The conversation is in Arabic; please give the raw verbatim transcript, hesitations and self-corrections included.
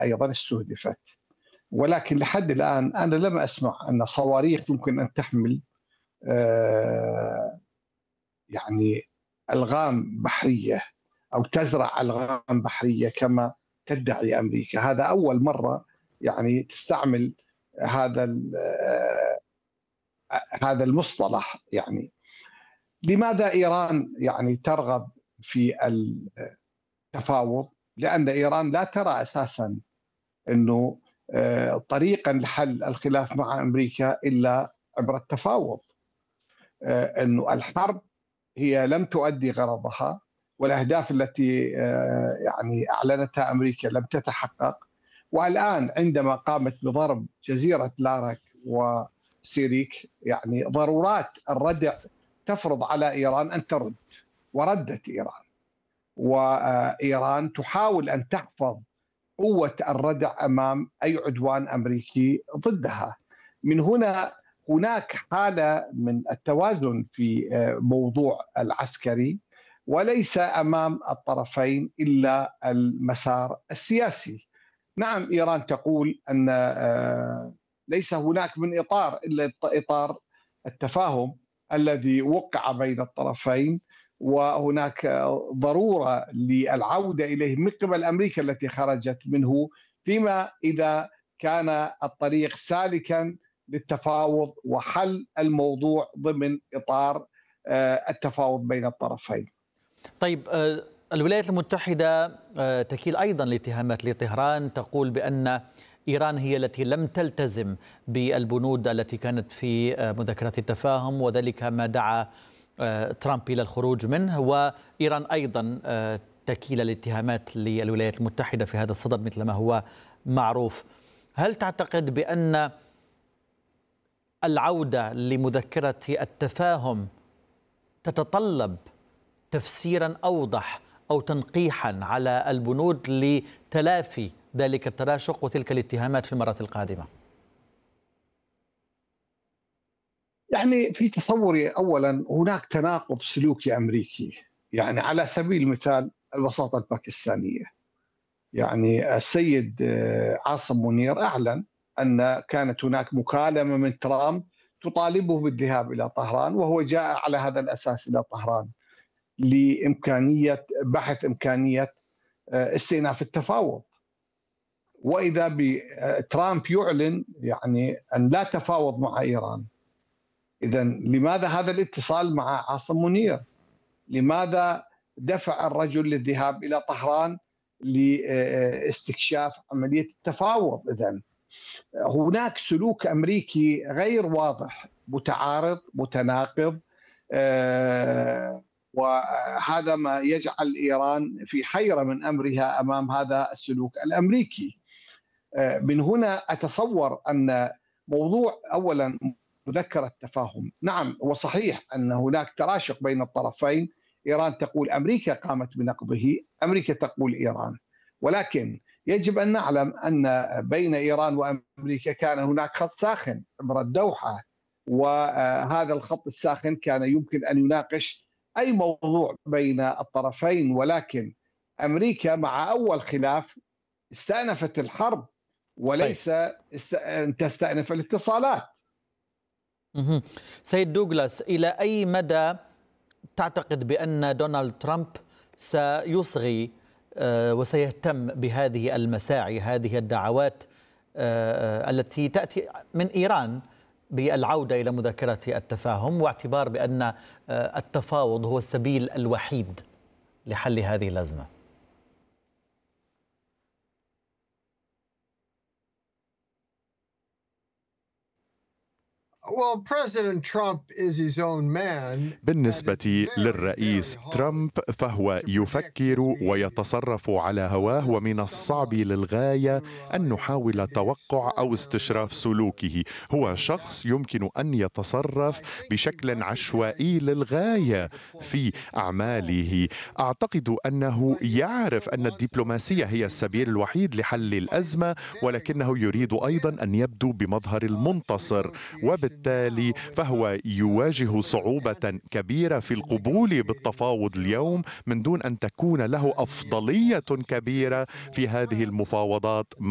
أيضا استهدفت، ولكن لحد الآن أنا لم أسمع أن صواريخ يمكن أن تحمل آه، يعني ألغام بحرية أو تزرع ألغام بحرية كما تدعي أمريكا. هذا أول مرة يعني تستعمل هذا آه، هذا المصطلح. يعني لماذا إيران يعني ترغب في التفاوض؟ لأن إيران لا ترى أساسا أنه آه، طريقا لحل الخلاف مع أمريكا إلا عبر التفاوض. آه، أنه الحرب هي لم تؤدي غرضها، والأهداف التي آه، يعني أعلنتها أمريكا لم تتحقق. والآن عندما قامت بضرب جزيرة لارك وسيريك، يعني ضرورات الردع تفرض على إيران أن ترد، وردت إيران. وإيران تحاول أن تحفظ قوة الردع أمام أي عدوان أمريكي ضدها. من هنا هناك حالة من التوازن في موضوع العسكري، وليس أمام الطرفين إلا المسار السياسي. نعم، إيران تقول أن ليس هناك من إطار إلا إطار التفاهم الذي وقع بين الطرفين، وهناك ضرورة للعودة إليه من قبل أمريكا التي خرجت منه، فيما إذا كان الطريق سالكا للتفاوض وحل الموضوع ضمن إطار التفاوض بين الطرفين. طيب، الولايات المتحدة تكيل أيضا الاتهامات لطهران، تقول بأن إيران هي التي لم تلتزم بالبنود التي كانت في مذكرة التفاهم، وذلك ما دعا ترامب إلى الخروج منه. وإيران أيضا تكيل الاتهامات للولايات المتحدة في هذا الصدد مثل ما هو معروف. هل تعتقد بأن العودة لمذكرة التفاهم تتطلب تفسيرا أوضح أو تنقيحا على البنود لتلافي ذلك التراشق وتلك الاتهامات في المرة القادمة؟ يعني في تصوري أولا هناك تناقض سلوكي أمريكي. يعني على سبيل المثال الوساطة الباكستانية، يعني السيد عاصم منير أعلن أن كانت هناك مكالمة من ترامب تطالبه بالذهاب إلى طهران، وهو جاء على هذا الأساس إلى طهران لإمكانية بحث إمكانية استئناف التفاوض. وإذا بترامب يعلن يعني أن لا تفاوض مع إيران. إذن لماذا هذا الاتصال مع عاصم منير؟ لماذا دفع الرجل للذهاب إلى طهران لاستكشاف عملية التفاوض؟ إذن هناك سلوك أمريكي غير واضح، متعارض، متناقض، آه وهذا ما يجعل إيران في حيرة من أمرها أمام هذا السلوك الأمريكي. آه من هنا أتصور أن موضوع أولا مذكرة تفاهم، نعم هو صحيح أن هناك تراشق بين الطرفين. إيران تقول أمريكا قامت بنقضه، أمريكا تقول إيران، ولكن يجب أن نعلم أن بين إيران وأمريكا كان هناك خط ساخن عبر الدوحة، وهذا الخط الساخن كان يمكن أن يناقش أي موضوع بين الطرفين. ولكن أمريكا مع أول خلاف استأنفت الحرب وليس أن تستأنف الاتصالات. سيد دوغلاس، إلى أي مدى تعتقد بأن دونالد ترامب سيصغي وسيهتم بهذه المساعي، هذه الدعوات التي تأتي من إيران بالعودة إلى مذكرة التفاهم، واعتبار بأن التفاوض هو السبيل الوحيد لحل هذه الأزمة؟ بالنسبة للرئيس ترامب فهو يفكر ويتصرف على هواه، ومن الصعب للغاية أن نحاول توقع أو استشراف سلوكه. هو شخص يمكن أن يتصرف بشكل عشوائي للغاية في أعماله. أعتقد أنه يعرف أن الدبلوماسية هي السبيل الوحيد لحل الأزمة، ولكنه يريد أيضا أن يبدو بمظهر المنتصر، وبالتالي فهو يواجه صعوبة كبيرة في القبول بالتفاوض اليوم من دون أن تكون له أفضلية كبيرة في هذه المفاوضات